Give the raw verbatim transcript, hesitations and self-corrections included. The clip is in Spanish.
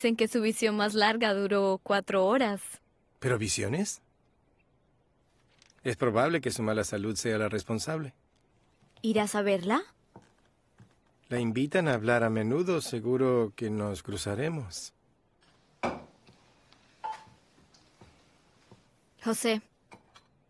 Dicen que su visión más larga duró cuatro horas. ¿Pero visiones? Es probable que su mala salud sea la responsable. ¿Irás a verla? La invitan a hablar a menudo, seguro que nos cruzaremos. José,